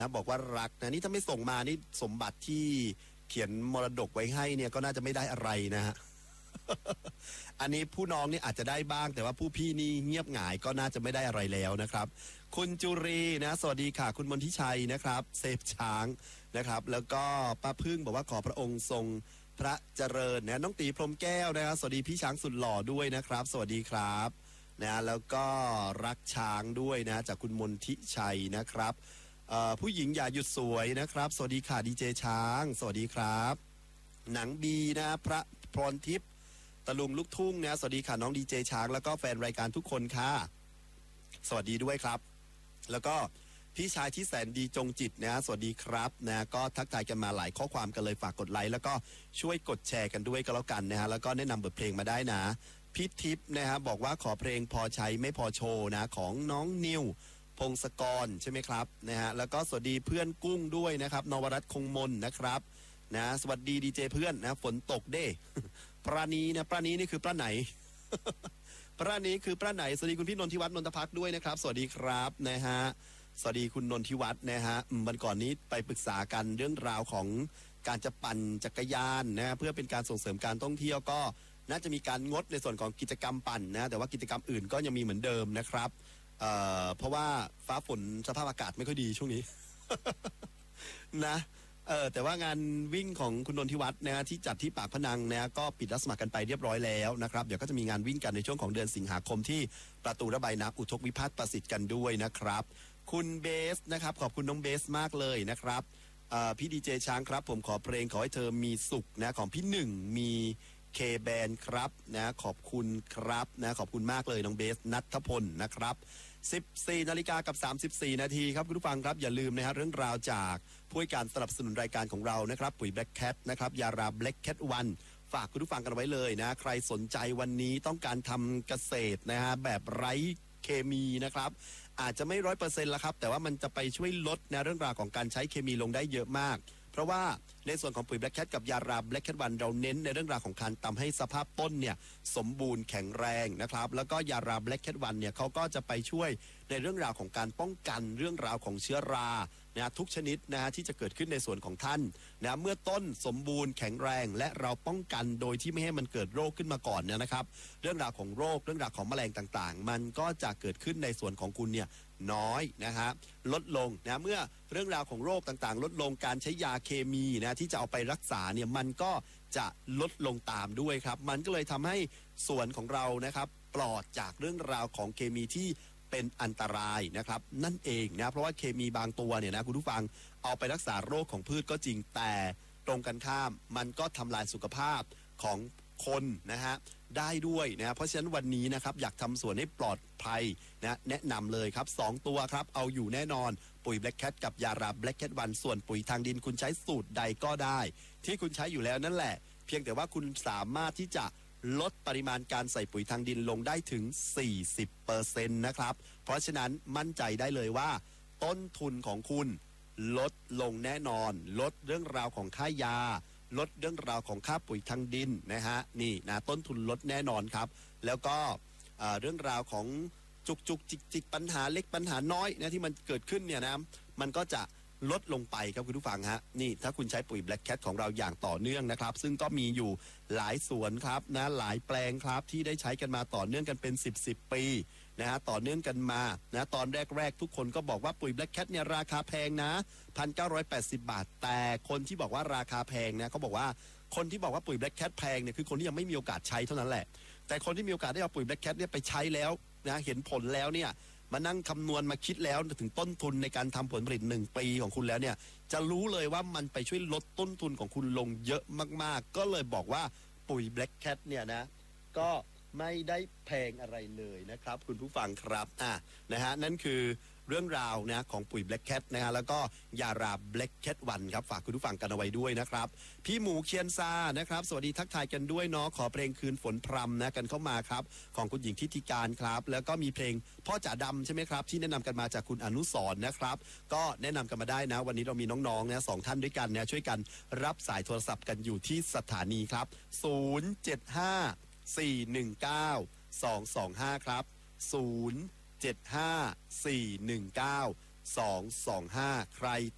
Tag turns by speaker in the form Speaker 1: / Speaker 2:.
Speaker 1: นะบอกว่ารักนะนี่ถ้าไม่ส่งมานี่สมบัติที่เขียนมรดกไว้ให้เนี่ยก็น่าจะไม่ได้อะไรนะฮะ อันนี้ผู้น้องนี่อาจจะได้บ้างแต่ว่าผู้พี่นี่เงียบหงายก็น่าจะไม่ได้อะไรแล้วนะครับคุณจุรีนะสวัสดีค่ะคุณมนทิชัยนะครับเซฟช้างนะครับแล้วก็ป้าพึ่งบอกว่าขอพระองค์ทรงพระเจริญนะน้องตีพรหมแก้วนะครับสวัสดีพี่ช้างสุดหล่อด้วยนะครับสวัสดีครับนะแล้วก็รักช้างด้วยนะจากคุณมนทิชัยนะครับผู้หญิงอย่าหยุดสวยนะครับสวัสดีค่ะดีเจช้างสวัสดีครับหนังบีนะพระพรทิพย์ตะลุงลูกทุ่งนะสวัสดีค่ะน้องดีเจช้างแล้วก็แฟนรายการทุกคนค่ะสวัสดีด้วยครับแล้วก็พี่ชายที่แสนดีจงจิตนะสวัสดีครับนะก็ทักทายกันมาหลายข้อความกันเลยฝากกดไลค์แล้วก็ช่วยกดแชร์กันด้วยก็แล้วกันนะฮะแล้วก็แนะนำบทเพลงมาได้นะพี่ทิพย์นะฮะบอกว่าขอเพลงพอใช้ไม่พอโชว์นะของน้องนิวพงศกรใช่ไหมครับนะฮะแล้วก็สวัสดีเพื่อนกุ้งด้วยนะครับนวรัตน์คงมนนะครับนะสวัสดีดีเจเพื่อนนะฝนตกเด้ ปราณีนะปราณีนี่คือปราไหน ปราณีคือปราไหนสวัสดีคุณพี่นนทิวัฒน์นนทพักด้วยนะครับสวัสดีครับนะฮะสวัสดีคุณนนทิวัฒน์นะฮะวันก่อนนี้ไปปรึกษากันเรื่องราวของการจะปั่นจักรยานนะเพื่อเป็นการส่งเสริมการท่องเที่ยวก็น่าจะมีการงดในส่วนของกิจกรรมปั่นนะแต่ว่ากิจกรรมอื่นก็ยังมีเหมือนเดิมนะครับเพราะว่าฟ้าฝนสภาพอากาศไม่ค่อยดีช่วงนี้ นะแต่ว่างานวิ่งของคุณนนทิวัฒน์นะที่จัดที่ปากพนังนะก็ปิดรับสมัครกันไปเรียบร้อยแล้วนะครับเดี๋ยวก็จะมีงานวิ่งกันในช่วงของเดือนสิงหาคมที่ประตูระบายน้ำอุทกวิพัฒน์ประสิทธิ์กันด้วยนะครับคุณเบสนะครับขอบคุณน้องเบสมากเลยนะครับพี่ดีเจช้างครับผมขอเพลงขอให้เธอมีสุขนะของพี่หนึ่งมีเคแบนครับนะขอบคุณครับนะขอบคุณมากเลยน้องเบสนัทพลนะครับ14 นาฬิกากับ34 นาทีครับคุณผู้ฟังครับอย่าลืมนะฮะเรื่องราวจากผู้ให้การสนับสนุนรายการของเรานะครับปุ๋ยแบล็กแคทนะครับยาราแบล็กแคทวันฝากคุณผู้ฟังกันไว้เลยนะใครสนใจวันนี้ต้องการทำเกษตรนะฮะแบบไร้เคมีนะครับอาจจะไม่100%ละครับแต่ว่ามันจะไปช่วยลดนะเรื่องราวของการใช้เคมีลงได้เยอะมากเพราะว่าในส่วนของปุ๋ยแบล็กแคทกับยาราแบล็กแคทวันเราเน้นในเรื่องราวของการทำให้สภาพต้นเนี่ยสมบูรณ์แข็งแรงนะครับแล้วก็ยาราแบล็กแคทวันเนี่ยเขาก็จะไปช่วยในเรื่องราวของการป้องกันเรื่องราวของเชื้อรานะทุกชนิดนะที่จะเกิดขึ้นในส่วนของท่านนะเมื่อต้นสมบูรณ์แข็งแรงและเราป้องกันโดยที่ไม่ให้มันเกิดโรคขึ้นมาก่อนเนี่ยนะครับเรื่องราวของโรคเรื่องราวของแมลงต่างๆมันก็จะเกิดขึ้นในส่วนของคุณเนี่ยน้อยนะฮะลดลงนะเมื่อเรื่องราวของโรคต่างๆลดลงการใช้ยาเคมีนะที่จะเอาไปรักษาเนี่ยมันก็จะลดลงตามด้วยครับมันก็เลยทำให้สวนของเรานะครับปลอดจากเรื่องราวของเคมีที่เป็นอันตรายนะครับนั่นเองนะเพราะว่าเคมีบางตัวเนี่ยนะคุณผู้ฟังเอาไปรักษาโรคของพืชก็จริงแต่ตรงกันข้ามมันก็ทำลายสุขภาพของคนนะฮะได้ด้วยนะเพราะฉะนั้นวันนี้นะครับอยากทำสวนให้ปลอดภัยนะแนะนำเลยครับ2ตัวครับเอาอยู่แน่นอนปุ๋ยแบล็กแคทกับยาราแบล็กแคทวันส่วนปุ๋ยทางดินคุณใช้สูตรใดก็ได้ที่คุณใช้อยู่แล้วนั่นแหละเพียงแต่ว่าคุณสามารถที่จะลดปริมาณการใส่ปุ๋ยทางดินลงได้ถึง 40% นะครับเพราะฉะนั้นมั่นใจได้เลยว่าต้นทุนของคุณลดลงแน่นอนลดเรื่องราวของค่ายาลดเรื่องราวของค่าปุ๋ยทางดินนะฮะนี่นะต้นทุนลดแน่นอนครับแล้วก็เรื่องราวของจุกจุกจิกจิกปัญหาเล็กปัญหาน้อยนะที่มันเกิดขึ้นเนี่ยนะมันก็จะลดลงไปครับคุณผู้ฟังฮะนี่ถ้าคุณใช้ปุ๋ย Black Cat ของเราอย่างต่อเนื่องนะครับซึ่งก็มีอยู่หลายสวนครับนะหลายแปลงครับที่ได้ใช้กันมาต่อเนื่องกันเป็น10 ปีนะฮะต่อเนื่องกันมานะตอนแรกๆทุกคนก็บอกว่าปุ๋ย Black Cat เนี่ยราคาแพงนะ 1,980 บาทแต่คนที่บอกว่าราคาแพงนะเขาบอกว่าคนที่บอกว่าปุ๋ย Black Cat แพงเนี่ยคือคนที่ยังไม่มีโอกาสใช้เท่านั้นแหละแต่คนที่มีโอกาสได้เอาปุ๋ย Black Cat เนี่ยไปใช้แล้วนะเห็นผลแล้วเนี่ยมานั่งคำนวณมาคิดแล้วถึงต้นทุนในการทำผลผลิต1 ปีของคุณแล้วเนี่ยจะรู้เลยว่ามันไปช่วยลดต้นทุนของคุณลงเยอะมากๆก็เลยบอกว่าปุ๋ย Black Cat เนี่ยนะก็ไม่ได้แพงอะไรเลยนะครับคุณผู้ฟังครับนะฮะนั่นคือเรื่องราวนะของปุ๋ย Black Cat นะฮะแล้วก็ยารา Black Cat วันครับฝากคุณผู้ฟังกันเอาไว้ด้วยนะครับพี่หมูเคียนซานะครับสวัสดีทักทายกันด้วยเนาะขอเพลงคืนฝนพรำนะกันเข้ามาครับของคุณหญิงทิติการครับแล้วก็มีเพลงพ่อจ๋าดำใช่ไหมครับที่แนะนำกันมาจากคุณอนุสรณ์นะครับก็แนะนำกันมาได้นะวันนี้เรามีน้องๆนะ2 ท่านด้วยกันนะช่วยกันรับสายโทรศัพท์กันอยู่ที่สถานีครับ075-419-225ครับ075-419-225ใคร